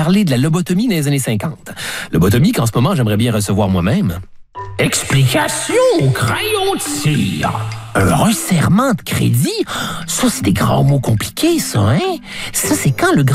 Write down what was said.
parler de la lobotomie dans les années 50. Lobotomie qu'en ce moment, j'aimerais bien recevoir moi-même. Explication au crayon de cire. Un resserrement de crédit? Ça, c'est des grands mots compliqués, ça, hein? Ça, c'est quand le grand